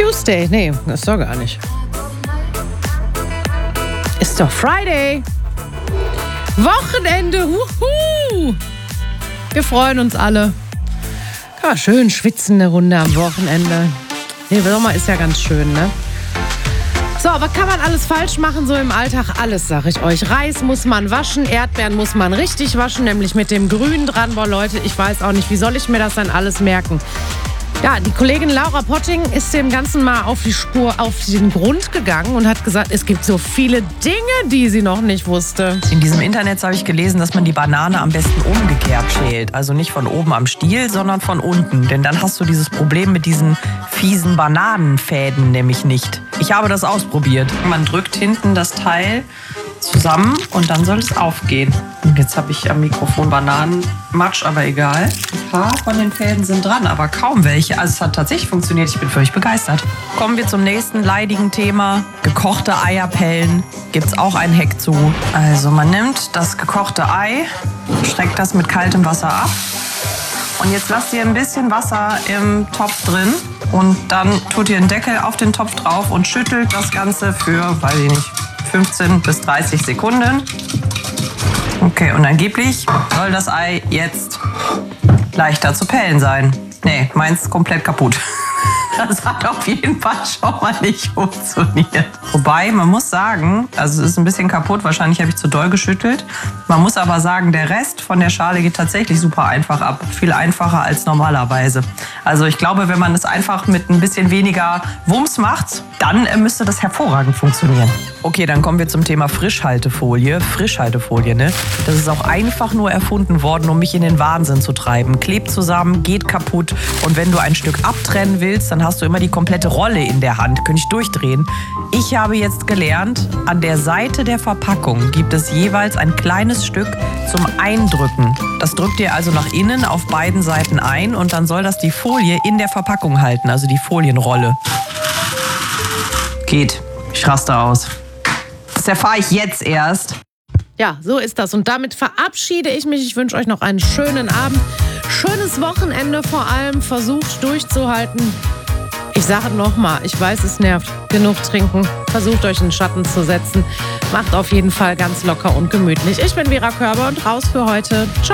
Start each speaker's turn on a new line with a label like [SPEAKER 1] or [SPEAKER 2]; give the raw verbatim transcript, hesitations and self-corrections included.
[SPEAKER 1] Tuesday. Nee, ist doch gar nicht. Ist doch Friday. Wochenende. Wuhu. Wir freuen uns alle. Ja, schön schwitzen eine Runde am Wochenende. Nee, Sommer ist ja ganz schön, ne? So, was kann man alles falsch machen so im Alltag? Alles, sag ich euch. Reis muss man waschen, Erdbeeren muss man richtig waschen, nämlich mit dem Grün dran. Boah, Leute, ich weiß auch nicht, wie soll ich mir das dann alles merken? Ja, die Kollegin Laura Potting ist dem Ganzen mal auf die Spur, auf den Grund gegangen und hat gesagt, es gibt so viele Dinge, die sie noch nicht wusste.
[SPEAKER 2] In diesem Internet habe ich gelesen, dass man die Banane am besten umgekehrt schält. Also nicht von oben am Stiel, sondern von unten. Denn dann hast du dieses Problem mit diesen fiesen Bananenfäden nämlich nicht. Ich habe das ausprobiert. Man drückt hinten das Teil zusammen und dann soll es aufgehen. Und jetzt habe ich am Mikrofon Bananenmatsch, aber egal. Ein paar von den Fäden sind dran, aber kaum welche. Also es hat tatsächlich funktioniert. Ich bin völlig begeistert. Kommen wir zum nächsten leidigen Thema. Gekochte Eierpellen. Gibt es auch einen Hack zu. Also man nimmt das gekochte Ei, schreckt das mit kaltem Wasser ab. Und jetzt lasst ihr ein bisschen Wasser im Topf drin. Und dann tut ihr einen Deckel auf den Topf drauf und schüttelt das Ganze für, weiß ich nicht, fünfzehn bis dreißig Sekunden. Okay, und angeblich soll das Ei jetzt leichter zu pellen sein. Nee, meins ist komplett kaputt. Das hat auf jeden Fall schon mal nicht funktioniert. Wobei, man muss sagen, also es ist ein bisschen kaputt, wahrscheinlich habe ich zu doll geschüttelt. Man muss aber sagen, der Rest von der Schale geht tatsächlich super einfach ab. Viel einfacher als normalerweise. Also ich glaube, wenn man es einfach mit ein bisschen weniger Wumms macht, dann müsste das hervorragend funktionieren. Okay, dann kommen wir zum Thema Frischhaltefolie. Frischhaltefolie, ne? Das ist auch einfach nur erfunden worden, um mich in den Wahnsinn zu treiben. Klebt zusammen, geht kaputt. Und wenn du ein Stück abtrennen willst, dann hast du immer die komplette Rolle in der Hand. Könnte ich durchdrehen. Ich habe jetzt gelernt, an der Seite der Verpackung gibt es jeweils ein kleines Stück zum Eindrücken. Das drückt ihr also nach innen auf beiden Seiten ein und dann soll das die Folie in der Verpackung halten, also die Folienrolle. Geht. Ich raste aus. Das erfahre ich jetzt erst.
[SPEAKER 1] Ja, so ist das. Und damit verabschiede ich mich. Ich wünsche euch noch einen schönen Abend. Schönes Wochenende vor allem. Versucht durchzuhalten. Ich sage nochmal, ich weiß, es nervt. Genug trinken. Versucht euch in den Schatten zu setzen. Macht auf jeden Fall ganz locker und gemütlich. Ich bin Vera Körber und raus für heute. Ciao.